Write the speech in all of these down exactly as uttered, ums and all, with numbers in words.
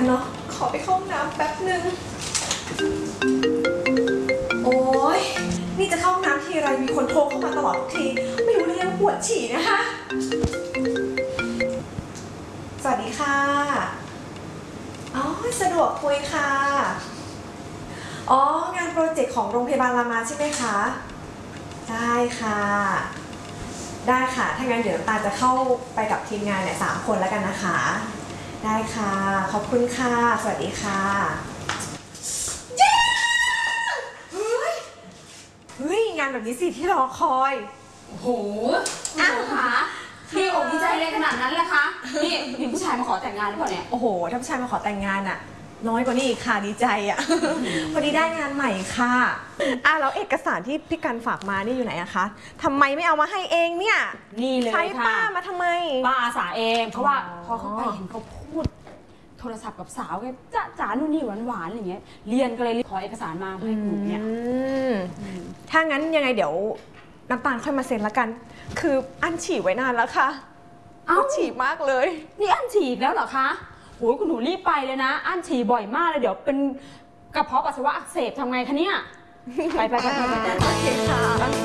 กันเนาะขอไปเข้าห้องน้ำแป๊บนึงโอ้ยนี่จะเข้าห้องน้ำทีไรมีคนโทรเข้ามาตลอดทุกทีไม่รู้เลยว่าปวดฉี่นะคะสวัสดีค่ะอ๋อสะดวกคุยค่ะอ๋องานโปรเจกต์ของโรงพยาบาลรามาใช่ไหมคะได้ค่ะได้ค่ะถ้างั้นเดี๋ยวน้ำตาลจะเข้าไปกับทีมงานเนี่ยสามคนแล้วกันนะคะได้ค่ะขอบคุณค่ะสวัสดีค่ะเย้เฮ้ยเฮ้ยงานแบบนี้สิที่รอคอยโอ้โหอ้าวค่ะพี่อกดีใจเลยขนาดนั้นเลยคะนี่มีผู้ชายมาขอแต่งงานหรือเปล่าเนี่ยโอ้โหถ้าผู้ชายมาขอแต่งงานอะน้อยกว่านี้อีกค่ะดีใจอะพอดีได้งานใหม่ค่ะอ่ะแล้วเอกสารที่พี่กันฝากมานี่อยู่ไหนอะคะทำไมไม่เอามาให้เองเนี่ยนี่เลยค่ะใช้ป้ามาทำไมป้าอาสาเองเพราะว่าพอเขาไปเห็นเขาพูดโทรศัพท์กับสาวแกจ้าจ๋านู่นนี่หวานๆอะไรเงี้ยเรียนก็เลยขอเอกสารมาให้หนูเนี่ยถ้างั้นยังไงเดี๋ยวน้ำตาลค่อยมาเซ็นละกันคืออันฉี่ไว้นานแล้วค่ะอ้าวฉี่มากเลยนี่อันฉี่แล้วเหรอคะโอ้ยคุณหนูรีบไปเลยนะอันฉี่บ่อยมากเลยเดี๋ยวเป็นกระเพาะปัสสาวะอักเสบทำไงคะเนี่ยไปไปไปไปไปโอเคค่ะ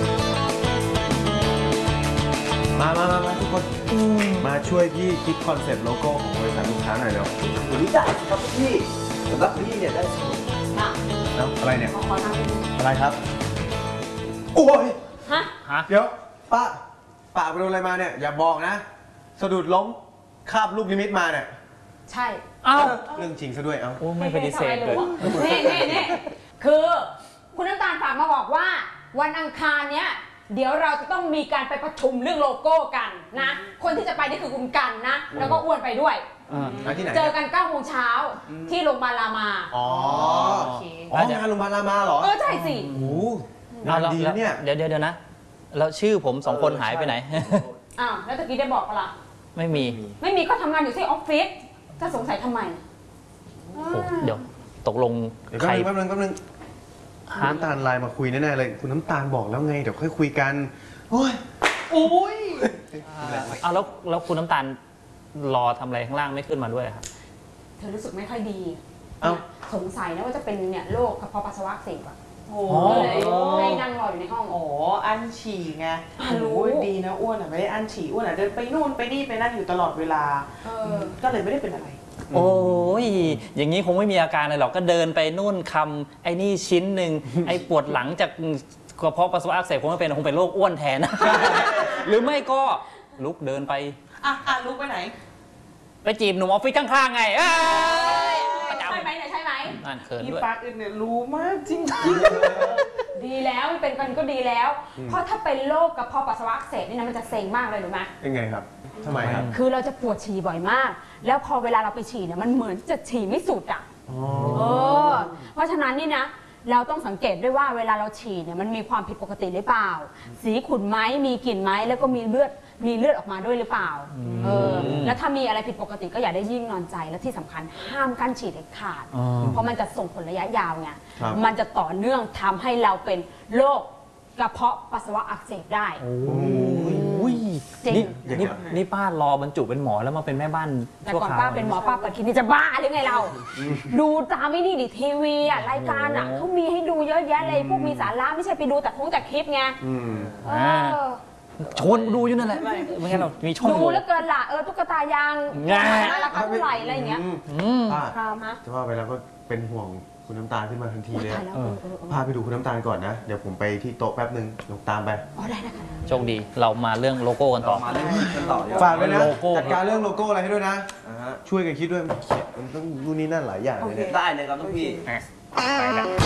มามามาทุกคนมาช่วยพี่คิดคอนเซ็ปต์โลโก้ของบริษัทลูกค้าหน่อยเร็วหนูได้ครับพี่สำหรับพี่เนี่ยได้สมนะแล้วอะไรเนี่ยขอทำอะไรครับโอ้ยฮะเดี๋ยวป้าป้าไปโดนอะไรมาเนี่ยอย่าบอกนะสะดุดล้มคาบลูกนิมิตมาเนี่ยใช่เอ้าเรื่องจริงซะด้วยเอ้าโอ้ไม่ปฏิเสธเลยนี่นี่นี่คือคุณน้ำตาลฝากมาบอกว่าวันอังคารเนี้ยเดี๋ยวเราจะต้องมีการไปประชุมเรื่องโลโก้กันนะคนที่จะไปนี่คือคุณกันนะแล้วก็อ้วนไปด้วยเจอกันเก้าโมงเช้าที่โรงพยาบาลรามาอ๋ออ๋องานโรงพยาบาลรามาเหรอเออใช่สิโอ้งานดีเนี่ยเดี๋ยวเดี๋ยวนะแล้วชื่อผมสองคนหายไปไหนอ้าวแล้วตะกี้ได้บอกปะล่ะไม่มีไม่มีก็ทำงานอยู่ที่ออฟฟิศจะสงสัยทำไมเดี๋ยวตกลงใครแป๊บนึงแป๊บนึงคุณน้ำตาลไลน์มาคุยแน่ๆเลยคุณน้ำตาลบอกแล้วไงเดี๋ยวค่อยคุยกันโอ้ยโอ้ยเอาแล้วแล้วคุณน้ำตาลรอทำอะไรข้างล่างไม่ขึ้นมาด้วยครับเธอรู้สึกไม่ค่อยดีสงสัยนะว่าจะเป็นเนี่ยโรคกระเพาะปัสสาวะอักเสบอ่ะโอ้เลยให้นั่งรออยู่ในห้องอ๋ออั้นฉี่ไงรู้ดีนะอ้วนอ่ะไม่ได้อั้นฉี่อ้วนอ่ะเดินไปนู่นไปนี่ไปนั่นอยู่ตลอดเวลาก็เลยไม่ได้เป็นอะไรโอ้ยอย่างนี้คงไม่มีอาการเลยหรอกก็เดินไปนู่นคำไอ้นี่ชิ้นหนึ่งไอ้ปวดหลังจากกระเพาะปัสสาวะอักเสบคงไม่เป็นคงเป็นโรคอ้วนแทนหรือไม่ก็ลุกเดินไปอ่ะอ่ะลุกไปไหนไปจีบหนุ่มออฟฟิศข้างๆไงใช่ไหมเนี่ยใช่ไหมนั่นเขินด้วยพี่ปาร์คเนี่ยรู้มากจริงดีแล้วเป็นกันก็ดีแล้วเพราะถ้าเป็นโรคกระเพาะปัสสาวะอักเสบนี่นะมันจะเซ็งมากเลยรู้ไหมยังไงครับทำไมครับคือเราจะปวดฉี่บ่อยมากแล้วพอเวลาเราไปฉี่เนี่ยมันเหมือนจะฉี่ไม่สุดอ่ะเออเพราะฉะนั้นนี่นะเราต้องสังเกตด้วยว่าเวลาเราฉี่เนี่ยมันมีความผิดปกติหรือเปล่าสีขุ่นไหมมีกลิ่นไหมแล้วก็มีเลือดมีเลือดออกมาด้วยหรือเปล่าเออแล้วถ้ามีอะไรผิดปกติก็อย่าได้ยิ่งนอนใจและที่สำคัญห้ามกั้นฉี่เด็ดขาดเพราะมันจะส่งผลระยะยาวไงมันจะต่อเนื่องทำให้เราเป็นโรคกระเพาะปัสสาวะอักเสบได้นี่นี่นี่ป้ารอบรรจุเป็นหมอแล้วมาเป็นแม่บ้านแต่ก่อนป้าเป็นหมอป้าเปิดคลินิกจะบ้าหรือไงเราดูตามไม่นี่ดิทีวีอ่ะรายการอ่ะเขามีให้ดูเยอะแยะเลยพวกมีสาระไม่ใช่ไปดูแต่คงแต่คลิปไงชวนดูอยู่นั่นแหละไม่งั้นเรามีช่องดูแล้วเกินละเออตุ๊กตายางราคาเท่าไหร่อะไรอย่างเงี้ยจะว่าไปแล้วก็เป็นห่วงคุณน้ำตาลขึ้นมาทันทีเลยพาไปดูคุณน้ำตาลก่อนนะเดี๋ยวผมไปที่โต๊ะแป๊บนึงลงตามไปอ๋อได้นะคะโชคดีเรามาเรื่องโลโก้กันต่อฝากด้วยนะจัดการเรื่องโลโก้อะไรให้ด้วยนะช่วยกันคิดด้วยมันต้องนู่นนี่นั่นหลายอย่างเลยได้เลยครับทุกพี่